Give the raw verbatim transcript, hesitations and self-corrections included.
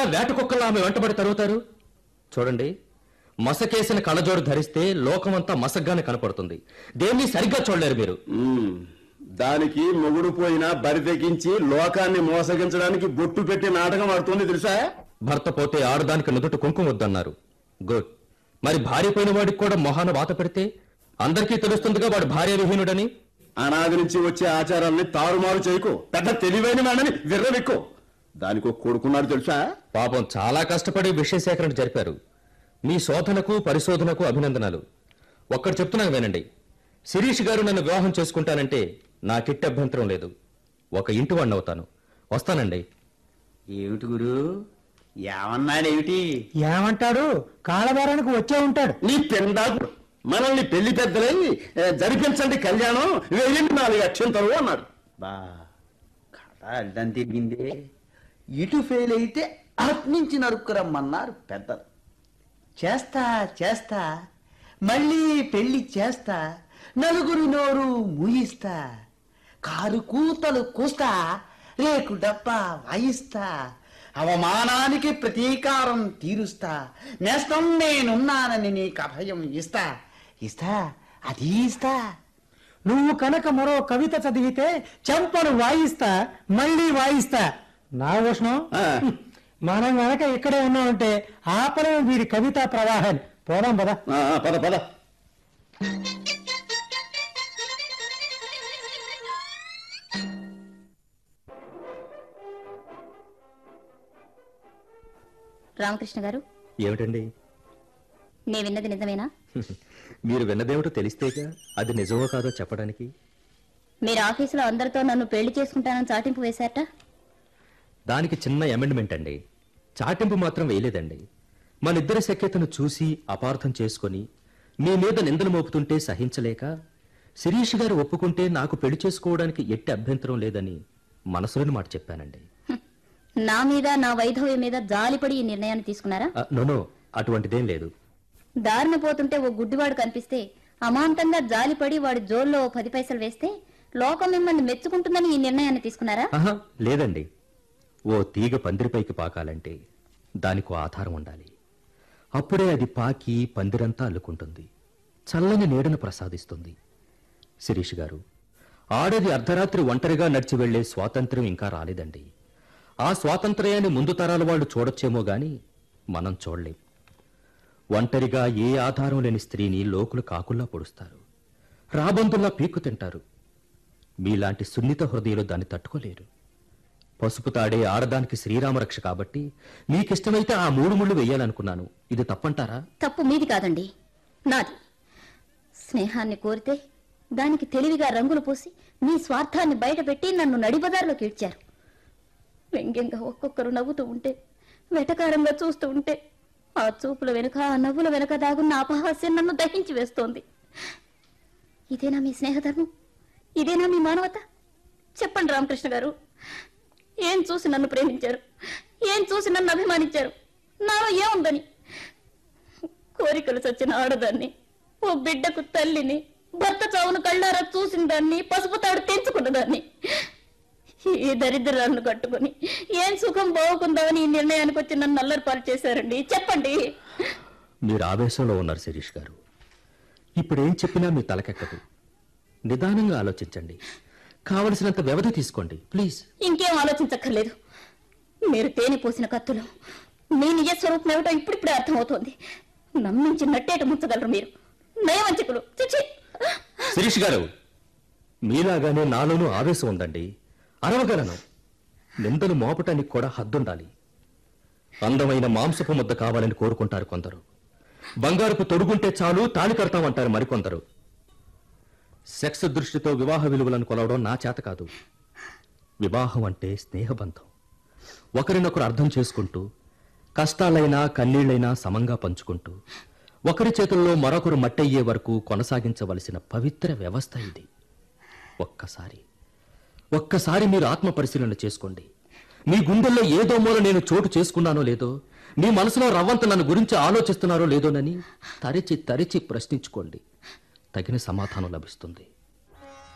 ఎందుకలా వేట కుక్కలా ఆమె వెంటబడి తరుగుతారు? చూడండి, మసకేసిన కళ్ళజోడు ధరిస్తే లోకమంతా మసగ్గానే కనపడుతుంది. దేన్ని సరిగ్గా చూడలేరు మీరు. దానికి మొగుడు పోయినా బరి తెగించి లోకాన్ని మోసగించడానికి బొట్టు పెట్టి నాటకం ఆడుతుంది తెలుసా? భర్త పోతే ఆడదానికి నుదుట కుంకుమ వద్దన్నారు. గుడ్. మరి భార్య పోయిన వాడికి కూడా మొహాన వాత పెడితే అందరికీ తెలుస్తుందిగా వాడు భార్య విహీనుడని. అనాది నుంచి వచ్చే ఆచారాన్ని తారుమారు చేయకు. పెద్ద తెలివైన వాడని విర్రవెక్కు. దానికి ఒక కొడుకున్నాడు తెలుసా? పాపం చాలా కష్టపడి విషయ సేకరణ జరిపారు. మీ శోధనకు పరిశోధనకు అభినందనలు. ఒక్కడు చెప్తున్నాను వినండి. శిరీష్ గారు నన్ను వివాహం చేసుకుంటానంటే నాకిట్టి అభ్యంతరం లేదు. ఒక ఇంటి వాడిని అవుతాను. వస్తానండి. ఏమిటి గురు, ఏమన్నాడేమిటి? ఏమంటాడు? కాళ్ళబేరానికి వచ్చే ఉంటాడు. నీ పెండాకుడు మనల్ని పెళ్లి పెద్దలై జరిపించండి కళ్యాణం, వెయ్యండి నాలుగు అక్షంతలు అన్నాడు. బా, కథ అడ్డం తిరిగిందే. ఇటు ఫెయిల్ అయితే అటు నుంచి నరుక్కురమ్మన్నారు పెద్దలు. చేస్తా చేస్తా మళ్ళీ పెళ్లి చేస్తా, నలుగురి నోరు మూయిస్తా, కారు కూతలు కూస్తా, రేకు డబ్బా వాయిస్తా, అవమానానికి ప్రతీకారం తీరుస్తా, నేస్తం నేనున్నానని నీకు అభయం ఇస్తా ఇస్తా అది ఇస్తా. నువ్వు కనుక మరో కవిత చదివితే చెంపను వాయిస్తా, మళ్ళీ వాయిస్తా. నా ఉష్ణం, మనం గనక ఇక్కడే ఉన్నామంటే ఆపలేం వీరి కవితా ప్రవాహాన్ని. పోదాం పద. పద పద. రామకృష్ణ గారు, ఏమిటండి? నే విన్నది నిజమేనా? మీరు విన్నదేమిటో తెలిస్తేగా అది నిజమో కాదో చెప్పడానికి. మీరు ఆఫీసులో అందరితో నన్ను పెళ్లి చేసుకుంటానని చాటింపు వేశారట. దానికి చిన్న అమెండ్మెంట్ అండి. చాటింపు మాత్రం వేయలేదండి. మన ఇద్దరి సఖ్యతను చూసి అపార్థం చేసుకుని మీ మీద నిందలు మోపుతుంటే సహించలేక శిరీష్ గారు ఒప్పుకుంటే నాకు పెళ్లి చేసుకోవడానికి ఎట్టి అభ్యంతరం లేదని మనసులోని మాట చెప్పానండి. నా మీద, నా వైధవ్యం మీద జాలిపడి ఈ నిర్ణయాన్ని తీసుకున్నారా? నోనో, అటువంటిదేం లేదు. దారిన పోతుంటే ఓ గుడ్డివాడు కనిపిస్తే అమాంతంగా జాలిపడి వాడి జోల్లో ఓ పది పైసలు వేస్తే లోకం మిమ్మల్ని మెచ్చుకుంటుందని ఈ నిర్ణయాన్ని తీసుకున్నారా? లేదండి. ఓ తీగ పందిరిపైకి పాకాలంటే దానికో ఆధారం ఉండాలి. అప్పుడే అది పాకి పందిరంతా అల్లుకుంటుంది, చల్లని నీడను ప్రసాదిస్తుంది. శిరీష్ గారు, ఆడది అర్ధరాత్రి ఒంటరిగా నడిచి వెళ్లే స్వాతంత్ర్యం ఇంకా రాలేదండి. ఆ స్వాతంత్ర్యాన్ని ముందు తరాల వాళ్ళు చూడొచ్చేమో గాని మనం చూడలేం. ఒంటరిగా ఏ ఆధారం లేని స్త్రీని లోకులు కాకుల్లా పొడుస్తారు, రాబందుల్లా పీక్కు తింటారు. మీలాంటి సున్నిత హృదయాలు దాన్ని తట్టుకోలేరు. పసుపు తాడే ఆడదానికి శ్రీరామరక్ష కాబట్టి మీకిష్టమైతే ఆ మూడు ముళ్ళు వెయ్యాలనుకున్నాను. ఇది తప్పంటారా? తప్పు మీది కాదండి, నాది. స్నేహాన్ని కోరితే దానికి తెలివిగా రంగులు పూసి మీ స్వార్థాన్ని బయటపెట్టి నన్ను నడిబజార్లోకి ఇడ్చారు. వ్యంగ్యంగా ఒక్కొక్కరు నవ్వుతూ ఉంటే, వెటకారంగా చూస్తూ ఉంటే ఆ చూపుల వెనుక, ఆ నవ్వుల వెనుక దాగున్న అపహాస్యం నన్ను దహించి వేస్తోంది. ఇదేనా మీ స్నేహధర్మం? ఇదేనా మీ మానవత? చెప్పండి రామకృష్ణ గారు, ఏం చూసి నన్ను ప్రేమించారు? ఏం చూసి నన్ను అభిమానించారు? నాలో ఏముందని? కోరికలు చచ్చిన ఆడదాన్ని, ఓ బిడ్డకు తల్లిని, భర్త చావును కళ్ళారా చూసిన దాన్ని, పసుపు తాడు తెంచుకున్న దాన్ని. ఈ దరిద్రాలను కట్టుకుని ఏం సుఖం బాగుకుందామని ఈ నిర్ణయానికి వచ్చి నన్ను నల్లరిపాలు చేశారండి. చెప్పండి. మీరు ఆవేశంలో ఉన్నారు శిరీష్ గారు. ఇప్పుడేం చెప్పినా మీ తలకెక్కదు. నిదానంగా ఆలోచించండి. కావలసినంత వ్యవధి తీసుకోండి ప్లీజ్. ఇంకేం ఆలోచించక్కర్లేదు. మీరు తేనె పోసిన కత్తులు. మీ నిజ స్వరూపం ఏమిటో ఇప్పుడిప్పుడే అర్థమవుతోంది. నమ్మించి నట్టేట ముంచగలరు మీరు, నయవంచకులు. శిరీష్ గారు, మీలాగానే నాలోనూ ఆవేశం ఉందండి. అరవగలను. నిందలు మోపటానికి కూడా హద్దుండాలి. అందమైన మాంసపు ముద్ద కావాలని కోరుకుంటారు కొందరు. బంగారుపు తొడుగుంటే చాలు తాళి కడతామంటారు మరికొందరు. సెక్స్ దృష్టితో వివాహ విలువలను కొలవడం నా చేత కాదు. వివాహం అంటే స్నేహబంధం. ఒకరినొకరు అర్థం చేసుకుంటూ, కష్టాలైనా కన్నీళ్లైనా సమంగా పంచుకుంటూ, ఒకరి చేతుల్లో మరొకరు మట్టయ్యే వరకు కొనసాగించవలసిన పవిత్ర వ్యవస్థ ఇది. ఒక్కసారి ఒక్కసారి మీరు ఆత్మ పరిశీలన చేసుకోండి. మీ గుండెల్లో ఏదో మూల నేను చోటు చేసుకున్నానో లేదో, మీ మనసులో రవ్వంత నన్ను గురించి ఆలోచిస్తున్నారో లేదోనని తరిచి తరిచి ప్రశ్నించుకోండి. తగిన సమాధానం లభిస్తుంది.